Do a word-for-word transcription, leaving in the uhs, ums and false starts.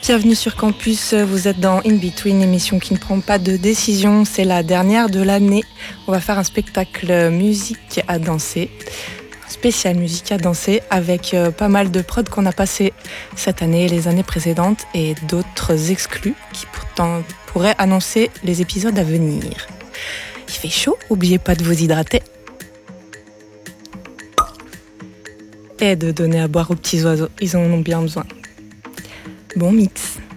bienvenue sur Campus, vous êtes dans In Between, émission qui ne prend pas de décision, c'est la dernière de l'année. On va faire un spectacle musique à danser, spécial musique à danser, avec euh, pas mal de prods qu'on a passé cette année et les années précédentes, et d'autres exclus qui pourtant pourraient annoncer les épisodes à venir. Il fait chaud, n'oubliez pas de vous hydrater. Et de donner à boire aux petits oiseaux, ils en ont bien besoin. Bon mix.